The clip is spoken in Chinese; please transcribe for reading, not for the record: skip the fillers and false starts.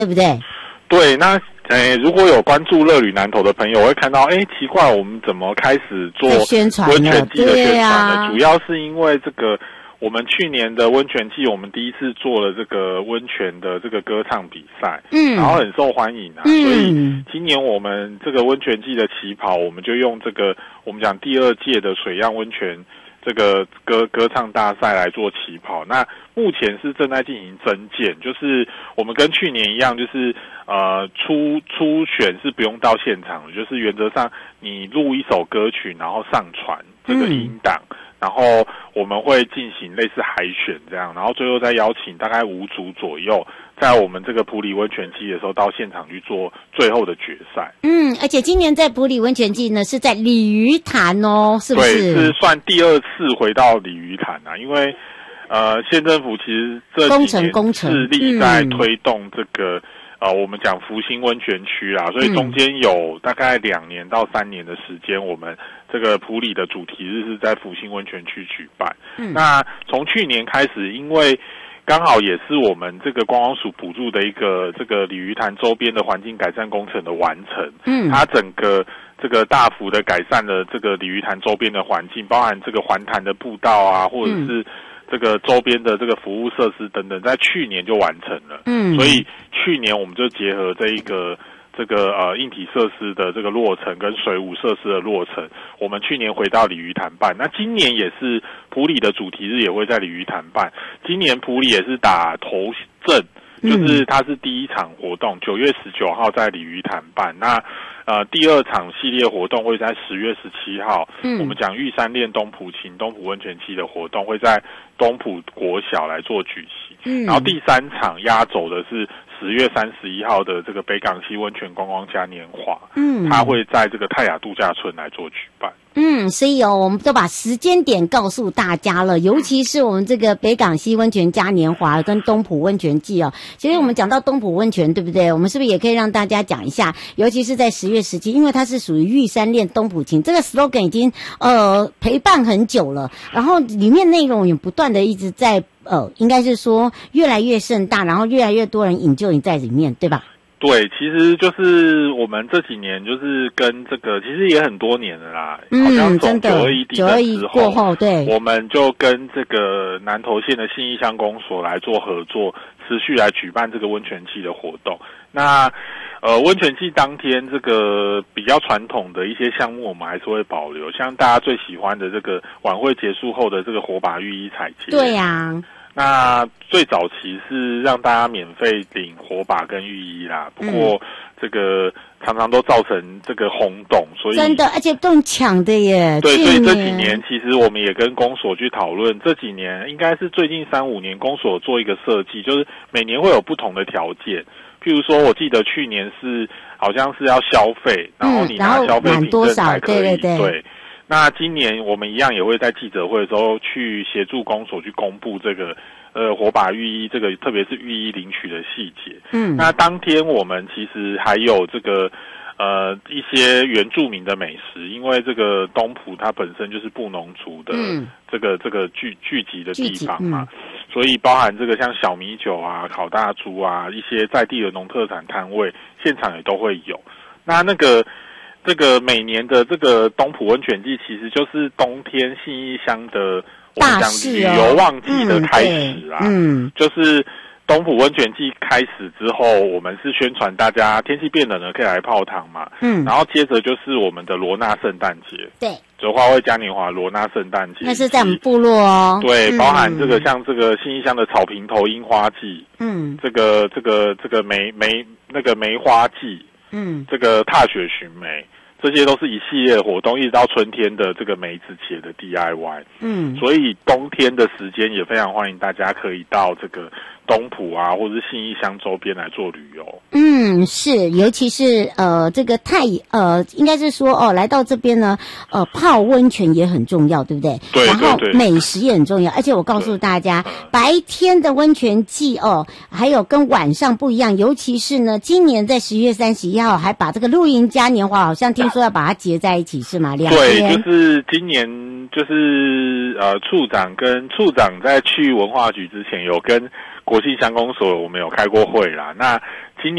对不对？ 对，那如果有关注乐旅南投的朋友，会看到，奇怪，我们怎么开始做温泉季的宣传呢？主要是因为这个，我们去年的温泉季，我们第一次做了这个温泉的这个歌唱比赛，然后很受欢迎啊，所以今年我们这个温泉季的起跑，我们就用这个我们讲第2届的水漾温泉这个歌唱大赛来做起跑。那目前是正在进行增建，就是我们跟去年一样，就是初选是不用到现场的，就是原则上你录一首歌曲，然后上传这个音档，然后我们会进行类似海选这样，然后最后再邀请大概5组左右，在我们这个埔里温泉季的时候到现场去做最后的决赛。 而且今年在埔里温泉季呢是在鲤鱼潭哦，是不是？ 对，是算第2次回到鲤鱼潭啊，因为县政府其实这几年致力在推动这个我们讲福兴温泉区啦，所以中间有大概2年到3年的时间，我们这个埔里的主题日是在福兴温泉区举办。那从去年开始，因为刚好也是我们这个观光署补助的一个这个鲤鱼潭周边的环境改善工程的完成，它整个这个大幅的改善了这个鲤鱼潭周边的环境，包含这个环潭的步道啊，或者是这个周边的这个服务设施等等，在去年就完成了。所以去年我们就结合这个硬体设施的这个落成跟水舞设施的落成，我们去年回到鲤鱼潭办。那今年也是埔里的主题日也会在鲤鱼潭办。今年埔里也是打头阵，就是它是第1场活动，9月19号在鲤鱼潭办。那第2场系列活动会在10月17号，我们讲玉山恋东埔情东埔温泉季的活动会在东埔国小来做举行，然后第3场压轴的是10月31号的这个北港溪温泉观光嘉年华，它会在这个泰雅度假村来做举办。 所以我们都把时间点告诉大家了，尤其是我们这个北港溪温泉嘉年华跟东埔温泉季哦。其实我们讲到东埔温泉，对不对？我们是不是也可以让大家讲一下？尤其是在10月17，因为它是属于玉山恋东埔情，这个 slogan 已经陪伴很久了，然后里面内容也不断的一直在应该是说越来越盛大，然后越来越多人引咎在里面，对吧？ 对，其实就是我们这几年就是跟这个，其实也很多年了啦，好像从921地震之后过后，对， 我们就跟这个南投县的信义乡公所来做合作，持续来举办这个温泉季的活动。那温泉季当天这个比较传统的一些项目我们还是会保留，像大家最喜欢的这个晚会结束后的这个火把浴衣彩节。 对呀。 那最早期是让大家免费领火把跟浴衣啦，不过这个常常都造成这个轰动，所以真的，而且更抢的耶。 对，所以这几年其实我们也跟公所去讨论，这几年应该是最近3-5年公所做一个设计，就是每年会有不同的条件。譬如说我记得去年是好像是要消费，然后你拿消费凭证才可以，对。那今年我们一样也会在记者会的时候去协助公所去公布这个火把浴衣这个特别是浴衣领取的细节。那当天我们其实还有这个一些原住民的美食，因为这个东埔它本身就是布农族的这个聚集的地方嘛，所以包含这个像小米酒啊、烤大猪啊一些在地的农特产摊位，现场也都会有。这个每年的这个东埔温泉季，其实就是冬天信义乡的我们讲旅游旺季的开始啊。就是东埔温泉季开始之后，我们是宣传大家天气变冷了可以来泡汤嘛。然后接着就是我们的罗纳圣诞节。对。就花卉嘉年华罗纳圣诞节。 那是在我们部落哦。 对，包含这个像这个信义乡的草坪头樱花季。这个梅花季。这个踏雪寻梅，这些都是一系列活动，一直到春天的这个梅子节的 DIY。所以冬天的时间也非常欢迎大家可以到这个东埔啊，或者是信义乡周边来做旅游。 是，尤其是这个应该是说来到这边呢，泡温泉也很重要，对不对？对。然后美食也很重要，而且我告诉大家，白天的温泉季还有跟晚上不一样，尤其是呢，今年在10月31号还把这个露营嘉年华，好像听说要把它结在一起，是吗？2天。 对，就是今年就是处长在去文化局之前有跟国际乡公所我们有开过会啦。那